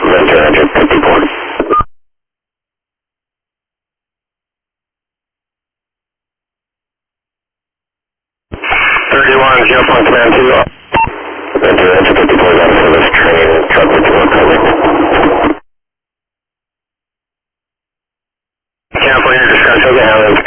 Ventura engine 54. 31, Geofunk Command 2. Ventura engine 54 is out of service. Train truck 51 coming. California, discuss, okay, how